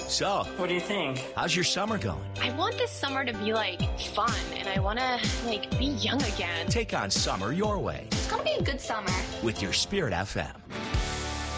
So, What do you think? how's your summer going? I want this summer to be, fun, and I want to, be young again. Take on summer your way It's gonna be a good summer. with your Spirit FM.